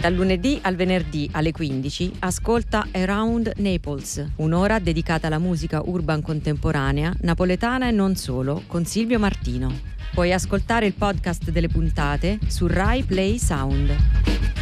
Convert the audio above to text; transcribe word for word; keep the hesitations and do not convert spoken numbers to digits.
Dal lunedì al venerdì alle quindici ascolta Around Naples, un'ora dedicata alla musica urban contemporanea, napoletana e non solo, con Silvio Martino. Puoi ascoltare il podcast delle puntate su Rai Play Sound.